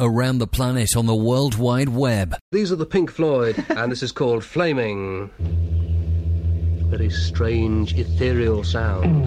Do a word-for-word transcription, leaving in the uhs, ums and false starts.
around the planet on the World Wide Web. These are the Pink Floyd, and this is called Flaming. Very strange, ethereal sound.